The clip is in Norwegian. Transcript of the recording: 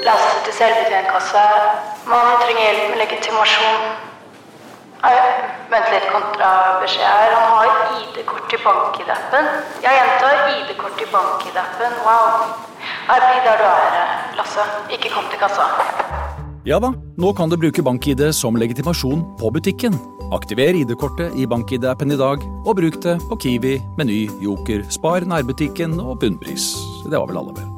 Lasse til selvbetjentkasse. Man trenger hjelp med legitimasjon. Vent litt, kontrabeskjed her. Han har ID-kort i BankID-appen. Jeg gjentar ID-kort i BankID-appen. Wow. Bli der du er, Lasse. Ikke kom til kassa. Ja da, nå kan du bruke BankID som legitimasjon på butikken. Aktiver ID-kortet i BankID-appen i dag, og bruk det på Kiwi, Meny, Joker, Spar, nærbutikken og Bunnpris. Det var vel alle vel.